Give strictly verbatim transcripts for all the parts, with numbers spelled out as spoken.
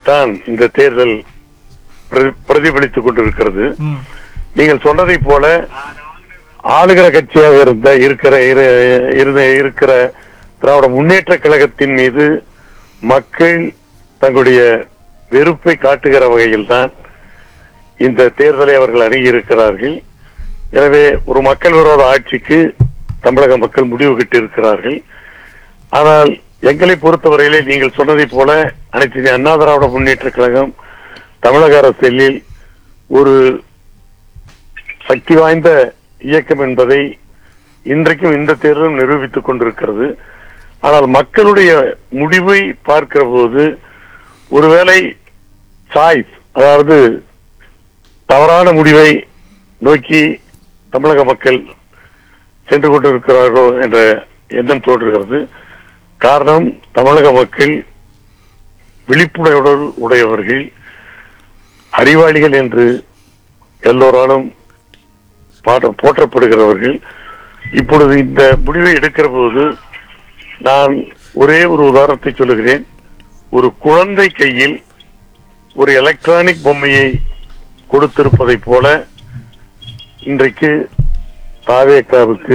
தான் இந்த தேர்தல் பிரதிபலித்துக் கொண்டிருக்கிறது. நீங்கள் சொன்னதை போல ஆளுகிற கட்சியாக இருந்த இருக்கிற இருக்கிற திராவிட முன்னேற்ற கழகத்தின் மீது மக்கள் தங்களுடைய வெறுப்பை காட்டுகிற வகையில் தான் இந்த தேர்தலை அவர்கள் அணுகியிருக்கிறார்கள். எனவே ஒரு மக்கள் விரோத ஆட்சிக்கு தமிழக மக்கள் முடிவு கட்டியிருக்கிறார்கள். ஆனால் எங்களை பொறுத்தவரையிலே நீங்கள் சொன்னதை போல அனைத்து இந்திய அண்ணா திராவிட முன்னேற்ற கழகம் தமிழக அரசியலில் ஒரு சக்தி வாய்ந்த இயக்கம் என்பதை இன்றைக்கும் இந்த தேர்தலும் நிரூபித்துக் கொண்டிருக்கிறது. ஆனால் மக்களுடைய முடிவை பார்க்கிற போது ஒருவேளை சாய்ஸ், அதாவது தவறான முடிவை நோக்கி தமிழக மக்கள் சென்று கொண்டிருக்கிறார்களோ என்ற எண்ணம் தோன்றுகிறது. காரணம், தமிழக மக்கள் விழிப்புணர்வு உடையவர்கள், அறிவாளிகள் என்று எல்லோராலும் போற்றப்படுகிறவர்கள். இப்பொழுது இந்த முடிவை எடுக்கிற போது நான் ஒரே ஒரு உதாரணத்தை சொல்லுகிறேன். ஒரு குழந்தை கையில் ஒரு எலக்ட்ரானிக் பொம்மையை கொடுத்திருப்பதை போல இன்றைக்கு தாவேகாவுக்கு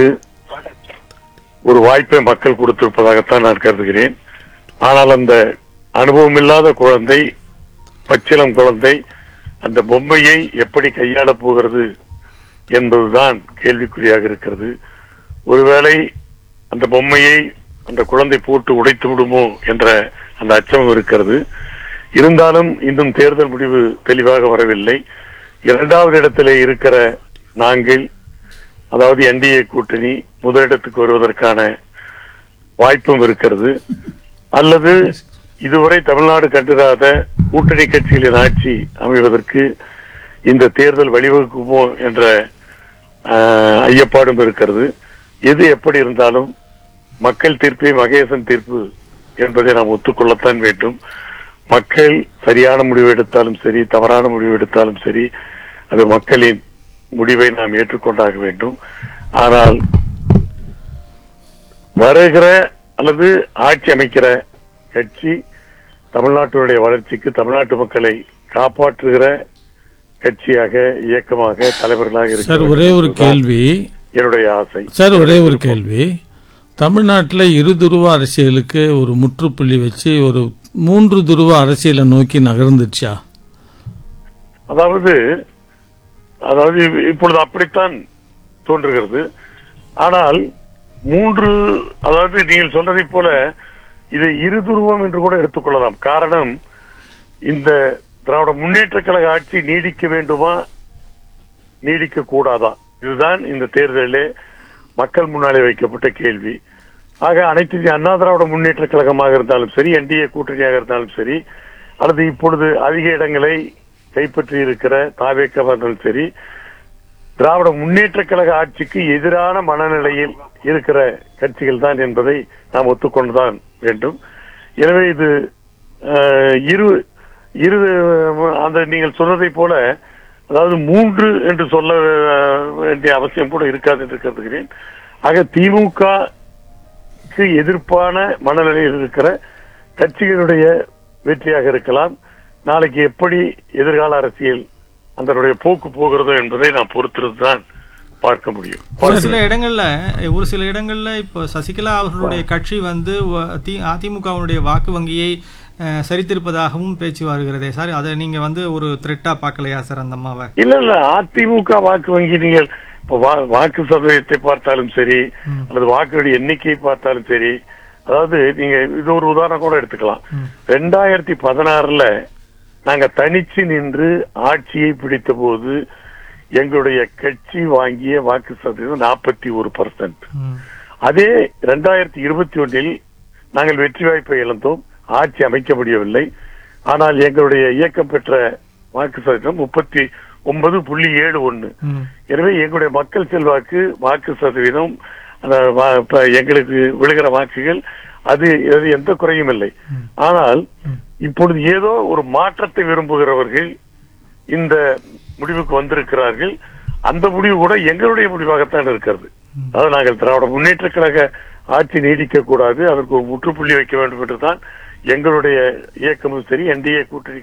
ஒரு வாய்ப்பை மக்கள் கொடுத்திருப்பதாகத்தான் நான் கருதுகிறேன். ஆனால் அந்த அனுபவம் இல்லாத குழந்தை, பச்சிளம் குழந்தை, அந்த பொம்மையை எப்படி கையாளப் போகிறது என்பதுதான் கேள்விக்குறியாக இருக்கிறது. ஒருவேளை அந்த பொம்மையை அந்த குழந்தை போட்டு உடைத்து விடுமோ என்ற அந்த அச்சம் இருக்கிறது. இருந்தாலும் இன்னும் தேர்தல் முடிவு தெளிவாக வரவில்லை. இரண்டாவது இடத்திலே இருக்கிற நாங்கள், அதாவது என்டிஏ கூட்டணி முதலிடத்துக்கு வருவதற்கான வாய்ப்பும் இருக்கிறது. அல்லது இதுவரை தமிழ்நாடு கண்டிராத கூட்டணி கட்சிகளின் ஆட்சி அமைவதற்கு இந்த தேர்தல் வழிவகுக்குமோ என்ற ஐயப்பாடும் இருக்கிறது. எது எப்படி இருந்தாலும் மக்கள் தீர்ப்பே மகேசன் தீர்ப்பு என்பதை நாம் ஒத்துக்கொள்ளத்தான் வேண்டும். மக்கள் சரியான முடிவு எடுத்தாலும் சரி, தவறான முடிவு எடுத்தாலும் சரி, அது மக்களின் முடிவை நாம் ஏற்றுக்கொண்டாக வேண்டும். ஆனால் வருகிற அல்லது ஆட்சி அமைக்கிற கட்சி தமிழ்நாட்டினுடைய வளர்ச்சிக்கு, தமிழ்நாட்டு மக்களை காப்பாற்றுகிற கட்சியாக, இயக்கமாக, தலைவர்களாக இருக்கிறார். ஒரே ஒரு கேள்வி, என்னுடைய ஆசை சார், ஒரே ஒரு கேள்வி. தமிழ்நாட்டில் இரு துருவ அரசியலுக்கு ஒரு முற்றுப்புள்ளி வச்சு ஒரு மூன்று துருவ அரசியலை நோக்கி நகர்ந்துச்சா? அதாவது அதாவது இப்பொழுது அப்படித்தான் தோன்றுகிறது. ஆனால் மூன்று, அதாவது நீங்கள் சொன்னதை போல இது இரு துருவம் என்று கூட எடுத்துக்கொள்ளலாம். காரணம், இந்த திராவிட முன்னேற்ற கழக ஆட்சி நீடிக்க வேண்டுமா, நீடிக்க கூடாதா? இதுதான் இந்த தேர்தலிலே மக்கள் முன்னாலே வைக்கப்பட்ட கேள்வி. ஆக அனைத்து இந்திய அண்ணா திராவிட முன்னேற்ற கழகமாக இருந்தாலும் சரி, என்டிஏ கூட்டணியாக இருந்தாலும் சரி, அல்லது இப்பொழுது அதிக இடங்களை கைப்பற்றி இருக்கிற தாவேகா இருந்தாலும் சரி, திராவிட முன்னேற்ற கழக ஆட்சிக்கு எதிரான மனநிலையில் இருக்கிற கட்சிகள் தான் என்பதை நாம் ஒத்துக்கொண்டுதான் வேண்டும். எனவே இது இரு இரு அந்த நீங்கள் சொன்னதை போல, அதாவது மூன்று என்று சொல்ல வேண்டிய அவசியம் கூட இருக்காது என்று கருதுகிறேன். ஆக திமுகவுக்கு எதிர்ப்பான மனநிலையில் இருக்கிற கட்சிகளுடைய வெற்றியாக இருக்கலாம். நாளைக்கு எப்படி எதிர்கால அரசியல் அதனுடைய போக்கு போகிறதோ என்பதை நான் பொறுத்திருந்துதான் பார்க்க முடியும். ஒரு சில இடங்கள்ல ஒரு சில இடங்கள்ல இப்போ சசிகலா அவர்களுடைய கட்சி வந்து அதிமுகவுடைய வாக்கு வங்கியை சரித்திருப்பதாகவும் பேச்சு வருகிறதே சார், அதை நீங்க வந்து ஒரு த்ரெட்டா பார்க்கலையா சார் அந்த அம்மாவை? இல்ல இல்ல அதிமுக வாக்கு வங்கி, நீங்கள் இப்போ வாக்கு சதவீதத்தை பார்த்தாலும் சரி, அல்லது வாக்குடைய எண்ணிக்கையை பார்த்தாலும் சரி, அதாவது நீங்க இது ஒரு உதாரணம் கூட எடுத்துக்கலாம். ரெண்டாயிரத்தி பதினாறுல நாங்க தனிச்சு நின்று ஆட்சியை பிடித்த போது எங்களுடைய கட்சி வாங்கிய வாக்கு சதவீதம் நாற்பத்தி ஒரு பர்சன்ட். அதே ரெண்டாயிரத்தி இருபத்தி ஒன்னில் நாங்கள் வெற்றி வாய்ப்பை இழந்தோம், ஆட்சி அமைக்க முடியவில்லை. ஆனால் எங்களுடைய இயக்கம் பெற்ற வாக்கு சதவீதம் முப்பத்தி ஒன்பது புள்ளி ஏழு ஒன்னு. எனவே எங்களுடைய மக்கள் செல்வாக்கு, வாக்கு சதவீதம், எங்களுக்கு விழுகிற வாக்குகள், அது எந்த குறையும் இல்லை. ஆனால் இப்பொழுது ஏதோ ஒரு மாற்றத்தை விரும்புகிறவர்கள் இந்த முடிவுக்கு வந்திருக்கிறார்கள். அந்த முடிவு கூட எங்களுடைய முடிவாகத்தான் இருக்கிறது. அதாவது நாங்கள் திராவிட முன்னேற்ற கழக ஆட்சி நீடிக்க கூடாது, அதற்கு ஒரு முற்றுப்புள்ளி வைக்க வேண்டும் என்றுதான் எங்களுடைய இயக்கமும் சரி, என்டிஏ கூட்டணி